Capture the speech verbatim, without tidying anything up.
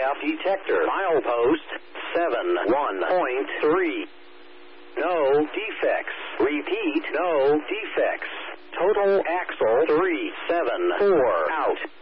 F detector. Milepost seven one point three. No defects. Repeat, no defects. Total axle three seven four out.